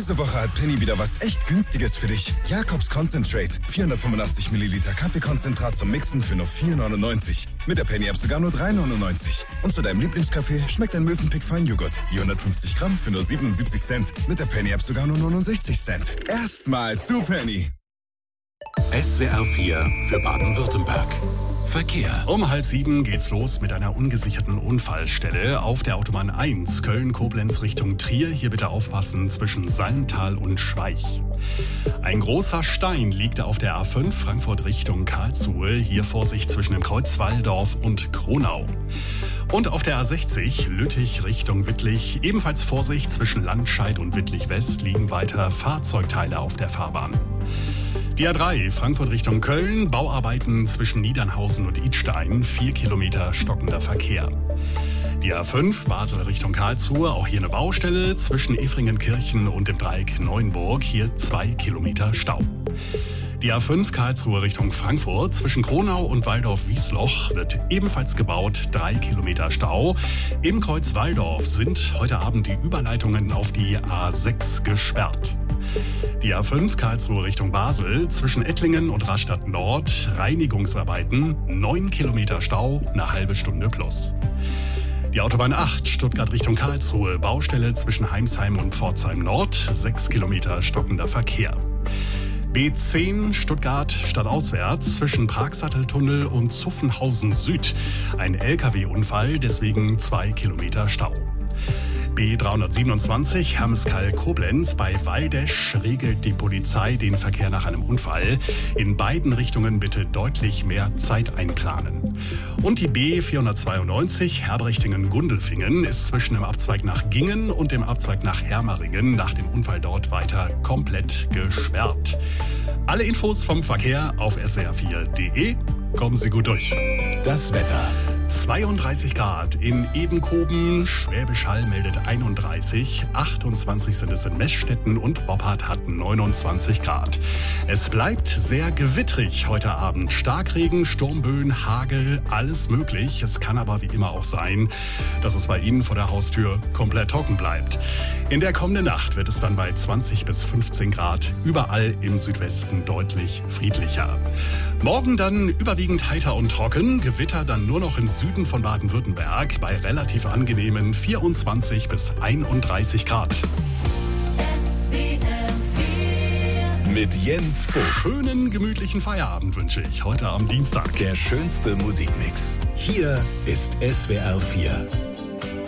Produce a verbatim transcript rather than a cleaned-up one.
Diese Woche hat Penny wieder was echt Günstiges für dich. Jakobs Concentrate. vierhundertfünfundachtzig Milliliter Kaffeekonzentrat zum Mixen für nur vier neunundneunzig. Mit der Penny-App sogar nur drei neunundneunzig. Und zu deinem Lieblingskaffee schmeckt ein Mövenpick Feinjoghurt. vierhundertfünfzig Gramm für nur siebenundsiebzig Cent. Mit der Penny-App sogar nur neunundsechzig Cent. Erstmal zu Penny. S W R vier für Baden-Württemberg. Verkehr. Um halb sieben geht's los mit einer ungesicherten Unfallstelle auf der Autobahn eins Köln-Koblenz Richtung Trier. Hier bitte aufpassen zwischen Salmtal und Schweich. Ein großer Stein liegt auf der A fünf Frankfurt Richtung Karlsruhe. Hier Vorsicht zwischen dem Kreuz Walldorf und Kronau. Und auf der A sechzig Lüttich Richtung Wittlich ebenfalls Vorsicht zwischen Landscheid und Wittlich West liegen weiter Fahrzeugteile auf der Fahrbahn. Die A drei Frankfurt Richtung Köln, Bauarbeiten zwischen Niedernhausen und Idstein, vier Kilometer stockender Verkehr. Die A fünf Basel Richtung Karlsruhe, auch hier eine Baustelle zwischen Efringenkirchen und dem Dreieck Neuenburg, hier zwei Kilometer Stau. Die A fünf Karlsruhe Richtung Frankfurt zwischen Kronau und Walldorf-Wiesloch wird ebenfalls gebaut, drei Kilometer Stau. Im Kreuz Walldorf sind heute Abend die Überleitungen auf die A sechs gesperrt. Die A fünf Karlsruhe Richtung Basel zwischen Ettlingen und Rastatt Nord, Reinigungsarbeiten, neun Kilometer Stau, eine halbe Stunde plus. Die Autobahn acht Stuttgart Richtung Karlsruhe, Baustelle zwischen Heimsheim und Pforzheim Nord, sechs Kilometer stockender Verkehr. B zehn Stuttgart stadtauswärts zwischen Pragsatteltunnel und Zuffenhausen Süd. Ein L K W-Unfall, deswegen zwei Kilometer Stau. B dreihundertsiebenundzwanzig Hermeskeil-Koblenz bei Waldesch regelt die Polizei den Verkehr nach einem Unfall. In beiden Richtungen bitte deutlich mehr Zeit einplanen. Und die B vierhundertzweiundneunzig Herbrechtingen-Gundelfingen ist zwischen dem Abzweig nach Gingen und dem Abzweig nach Hermaringen nach dem Unfall dort weiter komplett gesperrt. Alle Infos vom Verkehr auf s w r vier punkt d e. Kommen Sie gut durch. Das Wetter. zweiunddreißig Grad in Ebenkoben, Schwäbisch Hall meldet einunddreißig, achtundzwanzig sind es in Meßstetten und Boppard hat neunundzwanzig Grad. Es bleibt sehr gewittrig heute Abend. Starkregen, Sturmböen, Hagel, alles möglich. Es kann aber wie immer auch sein, dass es bei Ihnen vor der Haustür komplett trocken bleibt. In der kommenden Nacht wird es dann bei zwanzig bis fünfzehn Grad, überall im Südwesten deutlich friedlicher. Morgen dann überwiegend heiter und trocken, Gewitter dann nur noch im Süden von Baden-Württemberg bei relativ angenehmen vierundzwanzig bis einunddreißig Grad. Mit Jens Vogt. Schönen, gemütlichen Feierabend wünsche ich heute am Dienstag. Der schönste Musikmix. Hier ist S W R vier.